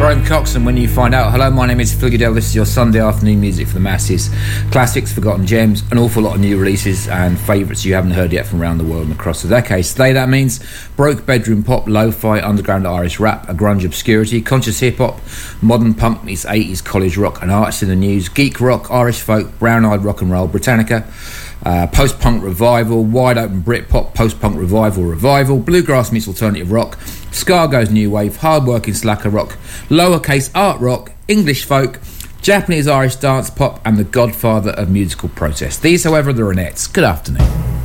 Brian Cox, and when you find out, hello, my name is Phil Goodell. This is your Sunday afternoon music for the masses. Classics, forgotten gems, an awful lot of new releases and favourites you haven't heard yet from around the world and across the decades. Today that means broke bedroom pop, lo-fi, underground Irish rap, a grunge obscurity, conscious hip-hop, modern punk meets 80s college rock and artists in the news, geek rock, Irish folk, brown-eyed rock and roll, Britannica, post-punk revival, wide-open Britpop, post-punk revival, bluegrass meets alternative rock, ska goes new wave, hard-working slacker rock, lowercase art rock, English folk, Japanese Irish dance pop, and the godfather of musical protest. These, however, are the Ronettes. Good afternoon.